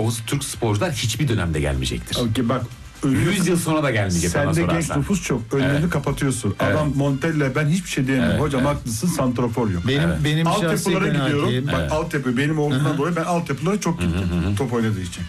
o Türk sporcular hiçbir dönemde gelmeyecektir. Okay, bak 100 yıl sonra da gelmeyecek. Sen de genç nüfus çok. Önlerini kapatıyorsun. Evet. Adam Montella, ben hiçbir şey diyemem. Hocam haklısın, santrafor yok. Benim altyapılara gidiyorum. kanaatim. Bak altyapı benim olduğundan dolayı ben altyapılara çok gittim. Top oynadığı için.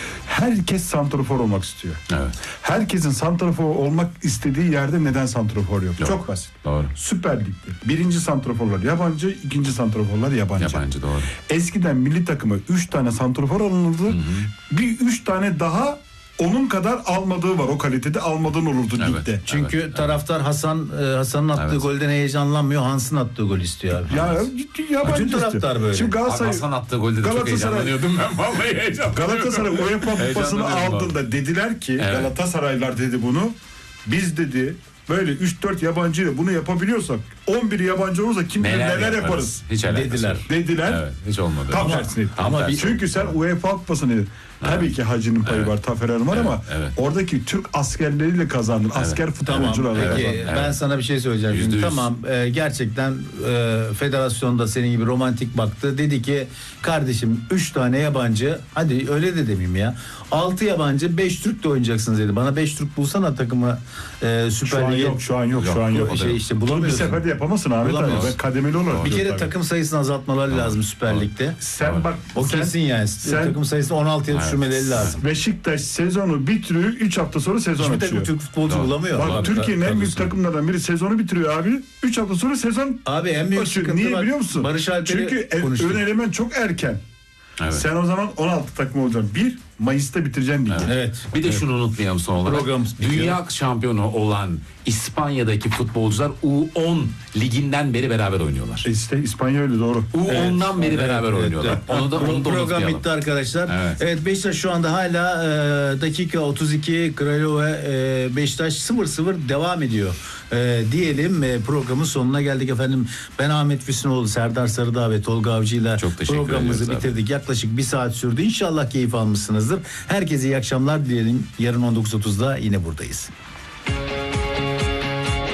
Herkes santrafor olmak istiyor. Evet. Herkesin santrafor olmak istediği yerde neden santrafor yok? Çok basit. Doğru. Süper Lig'de birinci santraforlar yabancı, ikinci santraforlar yabancı. Yabancı, doğru. Eskiden milli takıma 3 tane santrafor alınırdı. Bir 3 tane daha onun kadar almadığı var. O kalitede almadan olurdu ligde. Çünkü taraftar Hasan'ın attığı golden heyecanlanmıyor. Hans'ın attığı gol istiyor abi. Ya yabancı bütün taraftar böyle. Şimdi Galatasaray, Hasan attığı golde de çok heyecanlanıyordum ben. Vallahi heyecanlanıyordum. Galatasaray UEFA kupasını Heyecanlanıyorum aldığında dediler ki Galatasaraylılar dedi bunu. Biz dedi böyle 3-4 yabancıyla bunu yapabiliyorsak 11 yabancı olursa kim bilir neler yaparız. Hiç dediler. Evet, hiç olmadı. Tam tersini. Çünkü sen UEFA kupasını tabii ki Hacı'nın payı var, Taferel'in var ama oradaki Türk askerleriyle kazandın. Asker futbolcularla. Peki ben sana bir şey söyleyeceğim. Şimdi. Tamam gerçekten federasyonda senin gibi romantik baktı. Dedi ki kardeşim 3 tane yabancı, hadi öyle de demeyeyim ya. 6 yabancı 5 Türk de oynayacaksınız dedi. Bana 5 Türk bulsana takımı Süper Lig'e. Şu an yok. İşte bulamıyorsun. Bir seferde yapamazsın Ahmet abi. Ben kademeli olarak. Bir kere takım sayısını azaltmaları lazım Süper Lig'de. Sen bak. O kesin yani. Takım sayısını 16'ya düşürmeleri lazım. Beşiktaş sezonu bitiriyor. 3 hafta sonra sezon Hiçbir açıyor. takım Türk futbolcu bulamıyor. Bak Türkiye'nin en büyük takımlardan biri sezonu bitiriyor abi. 3 hafta sonra sezon abi en büyük açıyor. sıkıntı Niye biliyor musun? Barış Alper'i Çünkü konuştuk. ön elemen çok erken. Evet. Sen o zaman 16 takım olacaksın. 1 Mayıs'ta bitireceksin ligi. Evet. Bir de şunu unutmayalım son olarak. Programımız bitiyor. Dünya şampiyonu olan İspanya'daki futbolcular U10 liginden beri beraber oynuyorlar. İşte İspanya öyle doğru. U10'dan beri beraber oynuyorlar. Onu da Program unutmayalım. bitti arkadaşlar. Evet. Beşiktaş şu anda hala dakika 32 Kralova Beşiktaş 0-0 devam ediyor. Diyelim programın sonuna geldik efendim. Ben Ahmet Füsunoğlu, Serdar Sarıdağ ve Tolga Avcı ile programımızı bitirdik. Yaklaşık bir saat sürdü. İnşallah keyif almışsınızdır. Herkese iyi akşamlar dilerim. Yarın 19.30'da yine buradayız.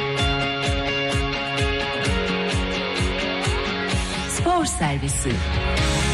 Spor Servisi.